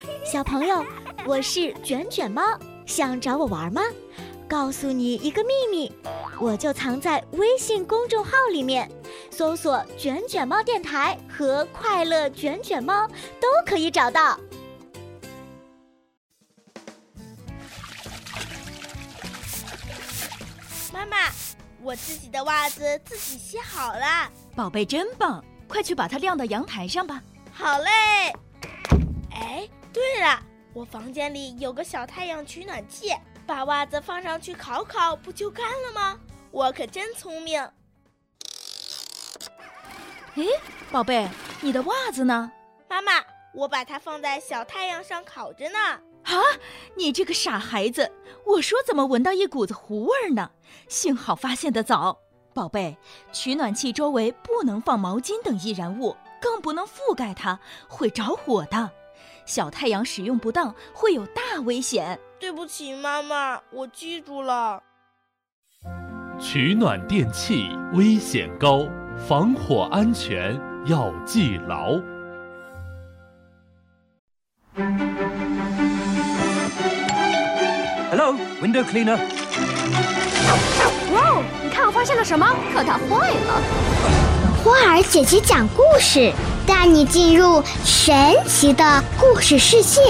小朋友，我是卷卷猫，想找我玩吗？告诉你一个秘密，我就藏在微信公众号里面，搜索卷卷猫电台和快乐卷卷猫都可以找到。 妈妈，我自己的袜子自己洗好了。 宝贝真棒，快去把它晾到阳台上吧。 好嘞。哎，对了，我房间里有个小太阳取暖器，把袜子放上去烤烤，不就干了吗？我可真聪明。 诶，宝贝，你的袜子呢？ 妈妈，我把它放在小太阳上烤着呢。 啊，你这个傻孩子，我说怎么闻到一股子糊味呢？幸好发现得早。宝贝，取暖器周围不能放毛巾等易燃物，更不能覆盖它，会着火的。小太阳使用不当会有大危险。 对不起妈妈，我记住了。 取暖电器危险高，防火安全要记牢。 Hello, window cleaner. 哇哦，你看我发现了什么？可它坏了。 花儿姐姐讲故事，带你进入神奇的故事世界。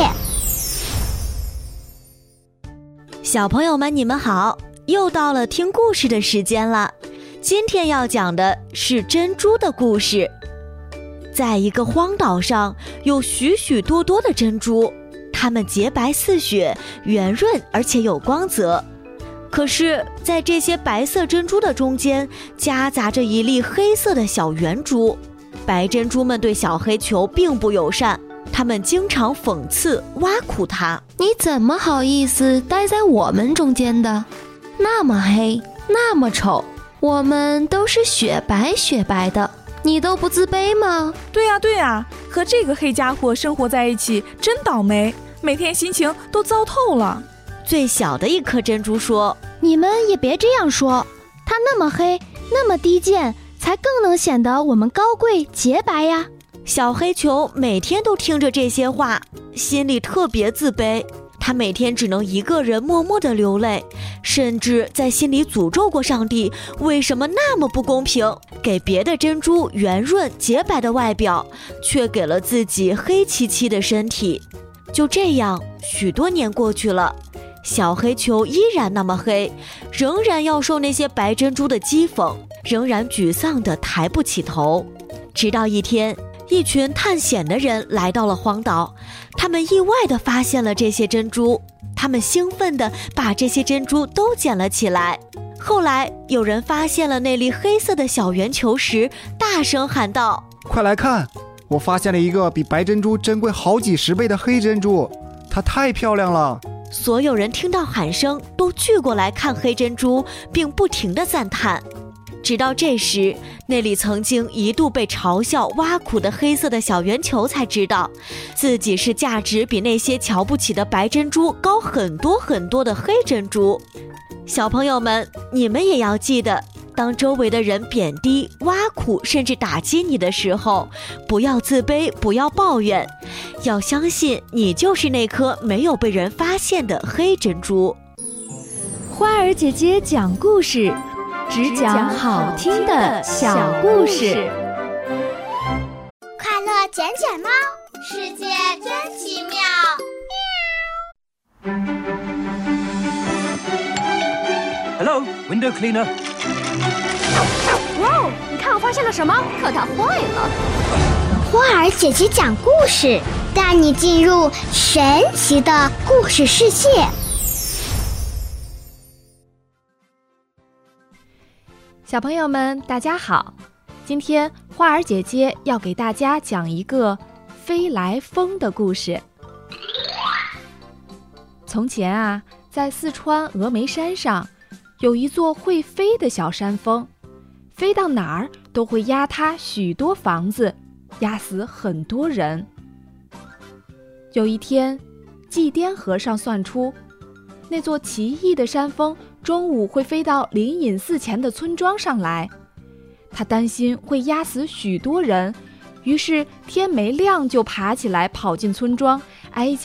小朋友们，你们好，又到了听故事的时间了。今天要讲的是珍珠的故事。在一个荒岛上，有许许多多的珍珠，它们洁白似雪，圆润而且有光泽。可是在这些白色珍珠的中间，夹杂着一粒黑色的小圆珠。白珍珠们对小黑球并不友善，它们经常讽刺挖苦它。 你怎么好意思待在我们中间的？那么黑，那么丑，我们都是雪白雪白的，你都不自卑吗？ 对呀，和这个黑家伙生活在一起真倒霉，每天心情都糟透了。 最小的一颗珍珠说： 你们也别这样说，它那么黑，那么低贱，才更能显得我们高贵洁白呀。 小黑球每天都听着这些话，心里特别自卑。他每天只能一个人默默地流泪，甚至在心里诅咒过上帝，为什么那么不公平，给别的珍珠圆润洁白的外表，却给了自己黑漆漆的身体。就这样，许多年过去了，小黑球依然那么黑，仍然要受那些白珍珠的讥讽，仍然沮丧地抬不起头。直到一天，一群探险的人来到了荒岛，他们意外地发现了这些珍珠，他们兴奋地把这些珍珠都捡了起来。后来有人发现了那粒黑色的小圆球时，大声喊道： 快来看，我发现了一个比白珍珠珍贵好几十倍的黑珍珠，它太漂亮了。 所有人听到喊声都聚过来看黑珍珠，并不停地赞叹。直到这时，那里曾经一度被嘲笑挖苦的黑色的小圆球才知道，自己是价值比那些瞧不起的白珍珠高很多很多的黑珍珠。小朋友们，你们也要记得，当周围的人贬低、挖苦甚至打击你的时候，不要自卑，不要抱怨，要相信你就是那颗没有被人发现的黑珍珠。 花儿姐姐讲故事，只讲好听的小故事。 快乐卷卷猫，世界真奇妙。 Hello, window cleaner. 哇哦，你看我发现了什么？可它坏了。 花儿姐姐讲故事，带你进入神奇的故事世界。 小朋友们，大家好！今天花儿姐姐要给大家讲一个飞来峰的故事。从前啊，在四川峨眉山上，有一座会飞的小山峰，飞到哪儿都会压塌许多房子，压死很多人。有一天，祭奠和尚算出，那座奇异的山峰中午会飞到灵隐寺前的村庄上来，他担心会压死许多人，于是天没亮就爬起来跑进村庄，挨家